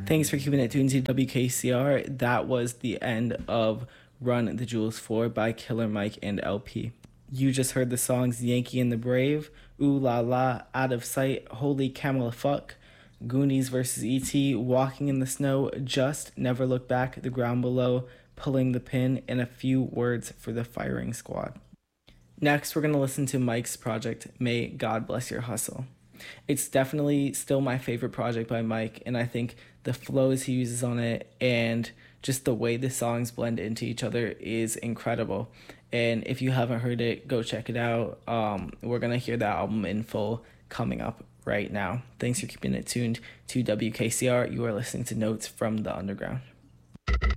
Thanks for keeping it tuned to WKCR. That was the end of Run the Jewels 4 by Killer Mike and LP. You just heard the songs Yankee and the Brave, Ooh La La, Out of Sight, Holy Camel Fuck, Goonies vs. E.T., Walking in the Snow, Just, Never Look Back, The Ground Below, Pulling the Pin, and a few words for the firing squad. Next, we're going to listen to Mike's project, May God Bless Your Hustle. It's definitely still my favorite project by Mike, and I think the flows he uses on it and just the way the songs blend into each other is incredible. And if you haven't heard it, go check it out. We're going to hear that album in full coming up right now. Thanks for keeping it tuned to WKCR. You are listening to Notes from the Underground.